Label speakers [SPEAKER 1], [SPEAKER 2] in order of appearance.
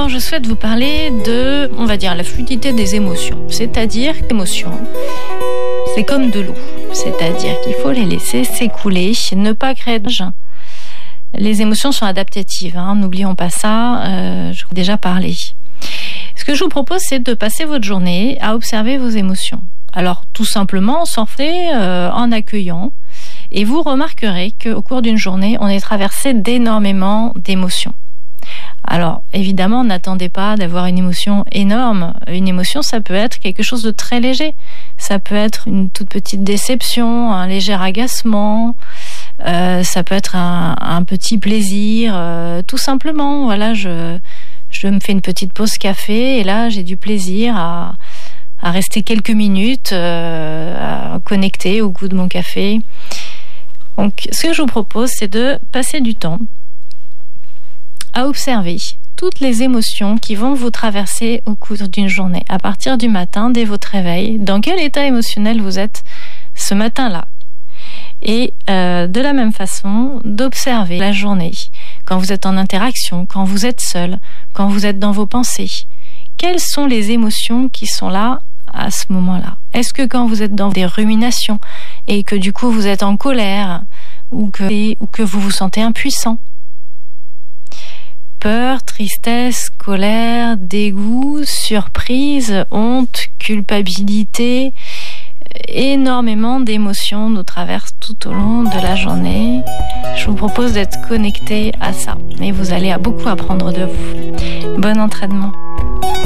[SPEAKER 1] Alors, je souhaite vous parler de, on va dire, la fluidité des émotions. C'est-à-dire qu'émotions, c'est comme de l'eau. C'est-à-dire qu'il faut les laisser s'écouler, ne pas créer de... Les émotions sont adaptatives, n'oublions pas ça, je vous ai déjà parlé. Ce que je vous propose, c'est de passer votre journée à observer vos émotions. Alors, tout simplement, s'en fait en accueillant. Et vous remarquerez qu'au cours d'une journée, on est traversé d'énormément d'émotions. Alors, évidemment, n'attendez pas d'avoir une émotion énorme. Une émotion, ça peut être quelque chose de très léger. Ça peut être une toute petite déception, un léger agacement. Ça peut être un petit plaisir. Tout simplement, voilà, je me fais une petite pause café et là, j'ai du plaisir à rester quelques minutes, à connecter au goût de mon café. Donc, ce que je vous propose, c'est de passer du temps à observer toutes les émotions qui vont vous traverser au cours d'une journée. À partir du matin, dès votre réveil, dans quel état émotionnel vous êtes ce matin-là. Et de la même façon, d'observer la journée, quand vous êtes en interaction, quand vous êtes seul, quand vous êtes dans vos pensées. Quelles sont les émotions qui sont là à ce moment-là? Est-ce que quand vous êtes dans des ruminations et que du coup vous êtes en colère ou que vous vous sentez impuissant? Peur, tristesse, colère, dégoût, surprise, honte, culpabilité, énormément d'émotions nous traversent tout au long de la journée. Je vous propose d'être connecté à ça et vous allez beaucoup apprendre de vous. Bon entraînement.